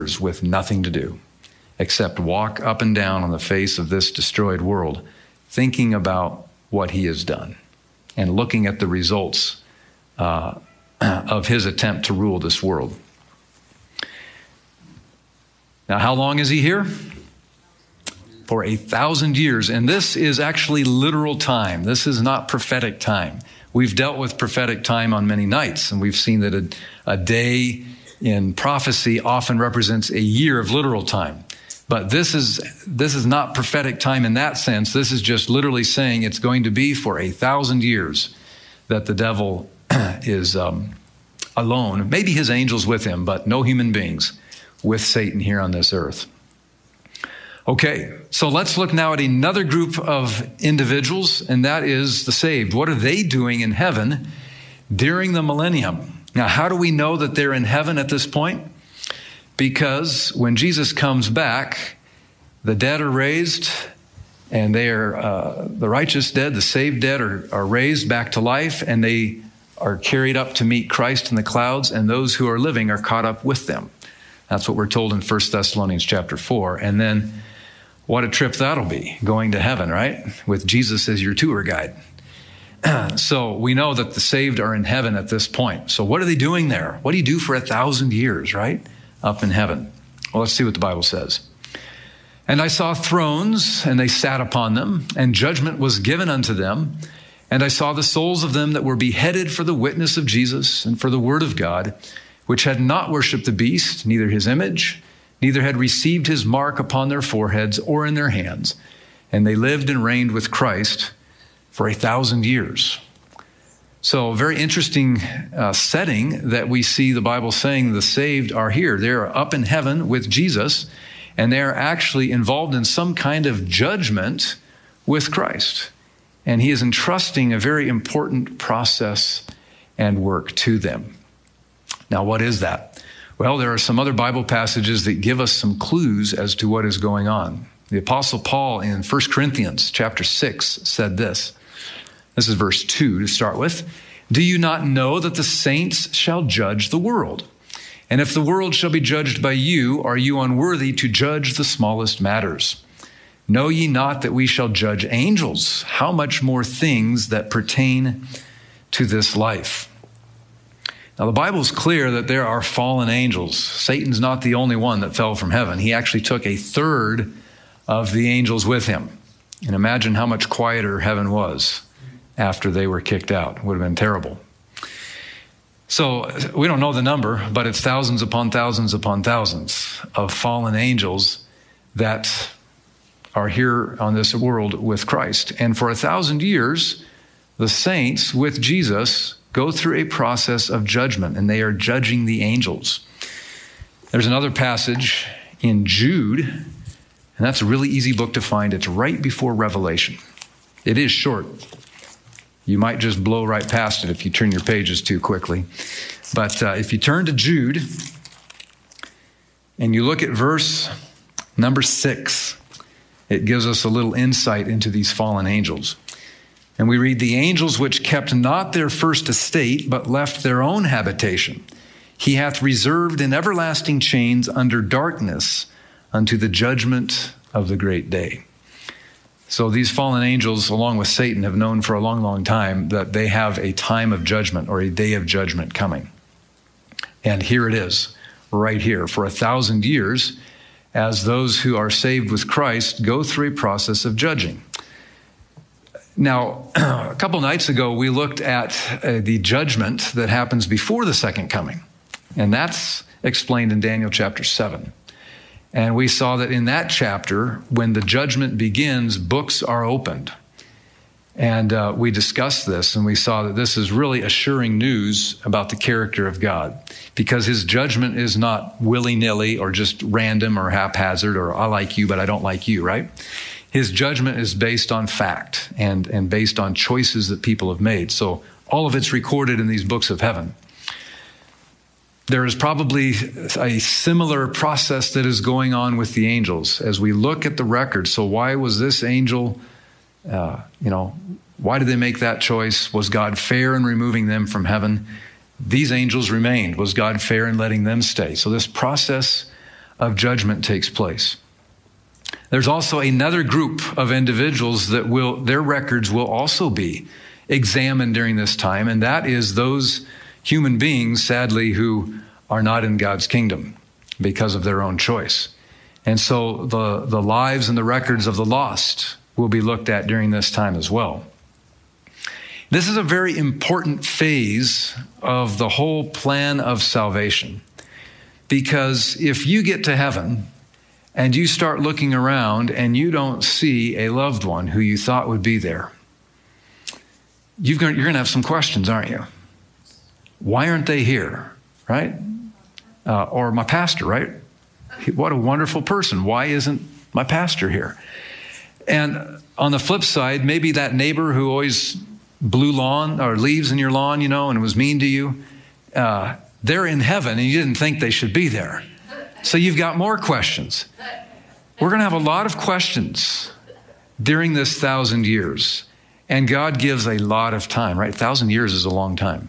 with nothing to do except walk up and down on the face of this destroyed world, thinking about what he has done and looking at the results of his attempt to rule this world. Now, how long is he here? For 1,000 years. And this is actually literal time. This is not prophetic time. We've dealt with prophetic time on many nights, and we've seen that a day in prophecy often represents a year of literal time. But this is not prophetic time in that sense. This is just literally saying it's going to be for 1,000 years that the devil is alone. Maybe his angels with him, but no human beings with Satan here on this earth. Okay, so let's look now at another group of individuals, and that is the saved. What are they doing in heaven during the millennium? Now, how do we know that they're in heaven at this point? Because when Jesus comes back, the dead are raised, and they are the righteous dead, the saved dead are raised back to life, and they are carried up to meet Christ in the clouds, and those who are living are caught up with them. That's what we're told in 1 Thessalonians chapter 4. And then what a trip that'll be, going to heaven, right? With Jesus as your tour guide. So we know that the saved are in heaven at this point. So what are they doing there? What do you do for 1,000 years, right? Up in heaven. Well, let's see what the Bible says. And I saw thrones, and they sat upon them, and judgment was given unto them. And I saw the souls of them that were beheaded for the witness of Jesus and for the word of God, which had not worshipped the beast, neither his image, neither had received his mark upon their foreheads or in their hands. And they lived and reigned with Christ for 1,000 years. So very interesting setting that we see the Bible saying the saved are here. They're up in heaven with Jesus, and they're actually involved in some kind of judgment with Christ. And he is entrusting a very important process and work to them. Now, what is that? Well, there are some other Bible passages that give us some clues as to what is going on. The Apostle Paul in 1 Corinthians chapter 6 said this. This is verse 2 to start with. Do you not know that the saints shall judge the world? And if the world shall be judged by you, are you unworthy to judge the smallest matters? Know ye not that we shall judge angels? How much more things that pertain to this life? Now, the Bible is clear that there are fallen angels. Satan's not the only one that fell from heaven. He actually took a third of the angels with him. And imagine how much quieter heaven was after they were kicked out. It would have been terrible. So we don't know the number, but it's thousands upon thousands upon thousands of fallen angels that are here on this world with Christ. And for 1,000 years, the saints with Jesus go through a process of judgment, and they are judging the angels. There's another passage in Jude, and that's a really easy book to find. It's right before Revelation. It is short. You might just blow right past it if you turn your pages too quickly. But if you turn to Jude, and you look at verse number 6, it gives us a little insight into these fallen angels. And we read, the angels which kept not their first estate, but left their own habitation, he hath reserved in everlasting chains under darkness unto the judgment of the great day. So these fallen angels, along with Satan, have known for a long, long time that they have a time of judgment or a day of judgment coming. And here it is, right here, for 1,000 years, as those who are saved with Christ go through a process of judging. Now, a couple nights ago, we looked at the judgment that happens before the second coming. And that's explained in Daniel chapter 7. And we saw that in that chapter, when the judgment begins, books are opened. And we discussed this, and we saw that this is really assuring news about the character of God, because his judgment is not willy-nilly or just random or haphazard or I like you, but I don't like you, right? His judgment is based on fact and based on choices that people have made. So all of it's recorded in these books of heaven. There is probably a similar process that is going on with the angels as we look at the record. So why was this angel, why did they make that choice? Was God fair in removing them from heaven? These angels remained. Was God fair in letting them stay? So this process of judgment takes place. There's also another group of individuals that their records will also be examined during this time, and that is those human beings, sadly, who are not in God's kingdom because of their own choice. And so the lives and the records of the lost will be looked at during this time as well. This is a very important phase of the whole plan of salvation, because if you get to heaven and you start looking around and you don't see a loved one who you thought would be there, you're going to have some questions, aren't you? Why aren't they here, right? Or my pastor, right? What a wonderful person. Why isn't my pastor here? And on the flip side, maybe that neighbor who always blew lawn or leaves in your lawn, and was mean to you, they're in heaven and you didn't think they should be there. So you've got more questions. We're going to have a lot of questions during this 1,000 years. And God gives a lot of time, right? 1,000 years is a long time.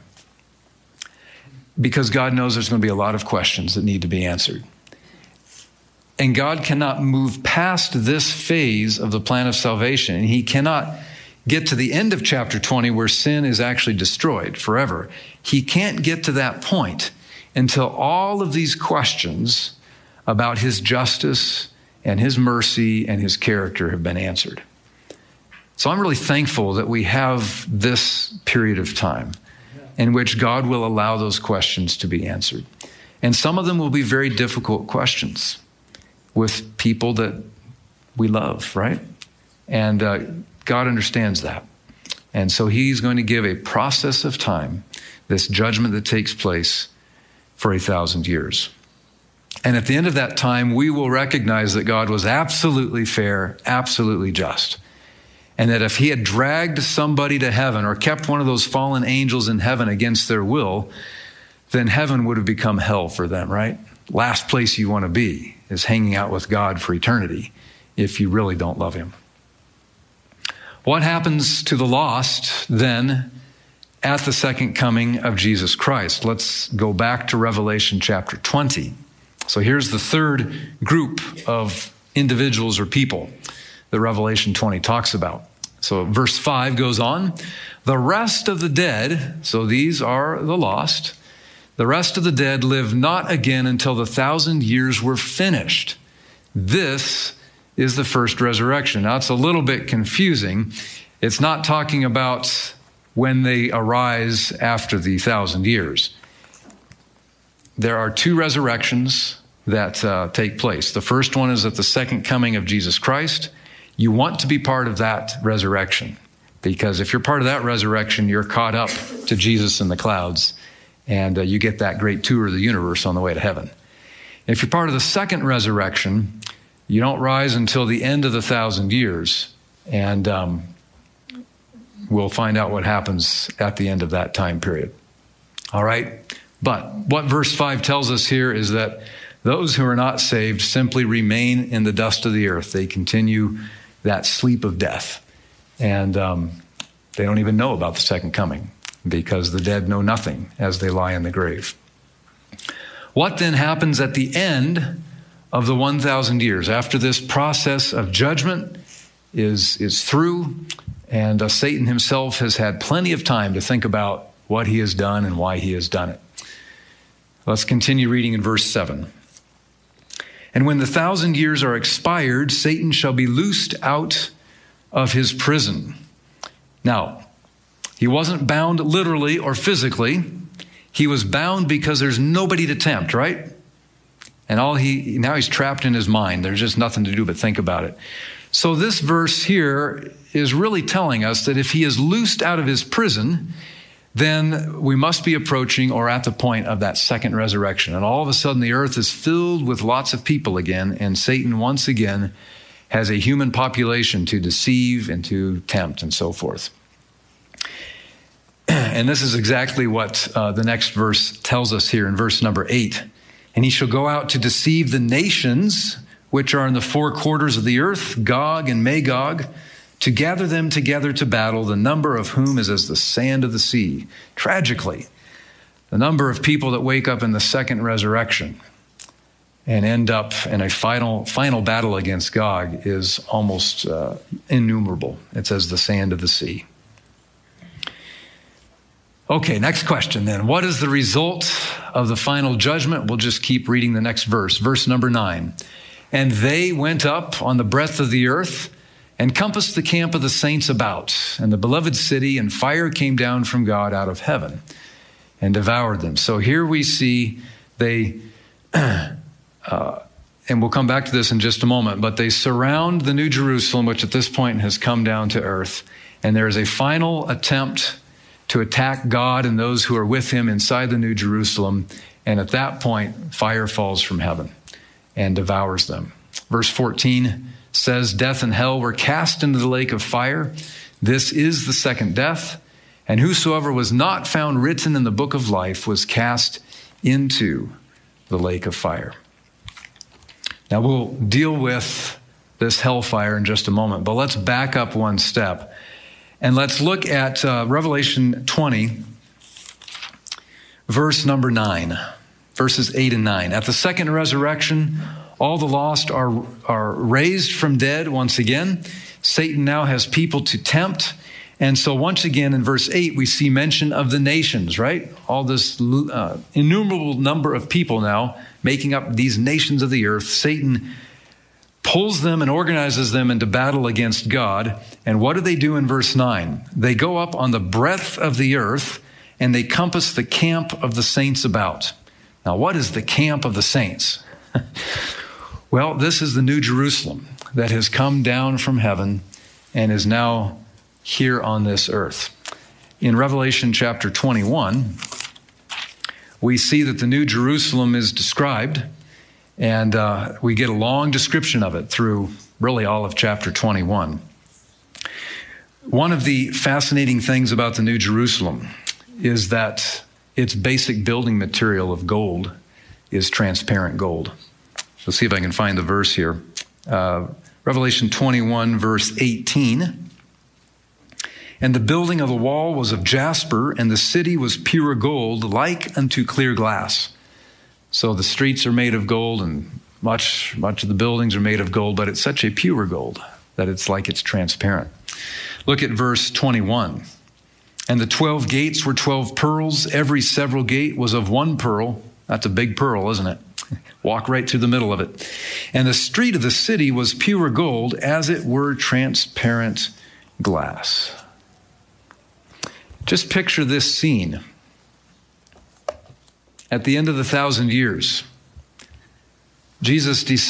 Because God knows there's going to be a lot of questions that need to be answered. And God cannot move past this phase of the plan of salvation. And he cannot get to the end of chapter 20 where sin is actually destroyed forever. He can't get to that point until all of these questions about his justice and his mercy and his character have been answered. So I'm really thankful that we have this period of time in which God will allow those questions to be answered. And some of them will be very difficult questions with people that we love, right? And God understands that. And so he's going to give a process of time, this judgment that takes place for 1,000 years. And at the end of that time, we will recognize that God was absolutely fair, absolutely just. And that if he had dragged somebody to heaven or kept one of those fallen angels in heaven against their will, then heaven would have become hell for them, right? Last place you want to be is hanging out with God for eternity if you really don't love him. What happens to the lost then at the second coming of Jesus Christ? Let's go back to Revelation chapter 20. So here's the third group of individuals or people that Revelation 20 talks about. So verse 5 goes on, the rest of the dead, so these are the lost, the rest of the dead live not again until the 1,000 years were finished. This is the first resurrection. Now it's a little bit confusing. It's not talking about when they arise after the 1,000 years. There are two resurrections that take place. The first one is at the second coming of Jesus Christ. You want to be part of that resurrection, because if you're part of that resurrection, you're caught up to Jesus in the clouds, and you get that great tour of the universe on the way to heaven. If you're part of the second resurrection, you don't rise until the end of the 1,000 years, and we'll find out what happens at the end of that time period. All right? But what verse 5 tells us here is that those who are not saved simply remain in the dust of the earth. They continue that sleep of death. And they don't even know about the second coming, because the dead know nothing as they lie in the grave. What then happens at the end of the 1,000 years, after this process of judgment is through, and Satan himself has had plenty of time to think about what he has done and why he has done it? Let's continue reading in verse 7. And when the 1,000 years are expired, Satan shall be loosed out of his prison. Now, he wasn't bound literally or physically. He was bound because there's nobody to tempt, right? And now he's trapped in his mind. There's just nothing to do but think about it. So this verse here is really telling us that if he is loosed out of his prison, then we must be approaching or at the point of that second resurrection. And all of a sudden the earth is filled with lots of people again, and Satan once again has a human population to deceive and to tempt and so forth. And this is exactly what the next verse tells us here in verse number 8. And he shall go out to deceive the nations which are in the four quarters of the earth, Gog and Magog, to gather them together to battle, the number of whom is as the sand of the sea. Tragically, the number of people that wake up in the second resurrection and end up in a final battle against Gog is almost innumerable. It's as the sand of the sea. Okay, next question then. What is the result of the final judgment? We'll just keep reading the next verse. Verse number 9. And they went up on the breadth of the earth and compassed the camp of the saints about, and the beloved city, and fire came down from God out of heaven and devoured them. So here we see they, and we'll come back to this in just a moment, but they surround the New Jerusalem, which at this point has come down to earth, and there is a final attempt to attack God and those who are with him inside the New Jerusalem, and at that point, fire falls from heaven and devours them. Verse 14 says, death and hell were cast into the lake of fire. This is the second death. And whosoever was not found written in the book of life was cast into the lake of fire. Now we'll deal with this hellfire in just a moment, but let's back up one step. And let's look at Revelation 20, verse number 9, verses 8 and 9. At the second resurrection, all the lost are raised from dead once again. Satan now has people to tempt. And so once again in verse 8, we see mention of the nations, right? All this innumerable number of people now making up these nations of the earth. Satan pulls them and organizes them into battle against God. And what do they do in verse 9? They go up on the breadth of the earth and they compass the camp of the saints about. Now, what is the camp of the saints? Well, this is the New Jerusalem that has come down from heaven and is now here on this earth. In Revelation chapter 21, we see that the New Jerusalem is described, and we get a long description of it through really all of chapter 21. One of the fascinating things about the New Jerusalem is that its basic building material of gold is transparent gold. Let's see if I can find the verse here. Revelation 21, verse 18. And the building of the wall was of jasper, and the city was pure gold, like unto clear glass. So the streets are made of gold, and much of the buildings are made of gold, but it's such a pure gold that it's like it's transparent. Look at verse 21. And the 12 gates were 12 pearls. Every several gate was of one pearl. That's a big pearl, isn't it? Walk right through the middle of it. And the street of the city was pure gold, as it were transparent glass. Just picture this scene. At the end of the 1,000 years, Jesus